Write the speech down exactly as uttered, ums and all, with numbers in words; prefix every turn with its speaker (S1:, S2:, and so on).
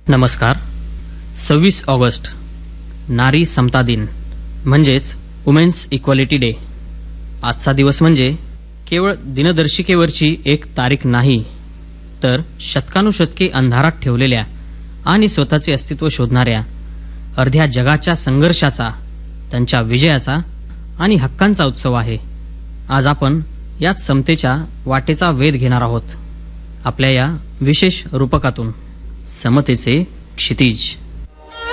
S1: नमस्कार. सव्वीस ऑगस्ट नारी समता दिन म्हणजेच वुमेन्स इक्वालिटी डे. आजचा दिवस म्हणजे केवळ दिनदर्शिकेवरची एक तारीख नाही, तर शतकानुशतके अंधारात ठेवलेल्या आणि स्वतःचे अस्तित्व शोधणाऱ्या अर्ध्या जगाच्या संघर्षाचा, त्यांच्या विजयाचा आणि हक्कांचा उत्सव आहे. आज आपण याच समतेच्या वाटेचा वेध घेणार आहोत आपल्या या विशेष रूपकातून, समतेचे क्षितिज.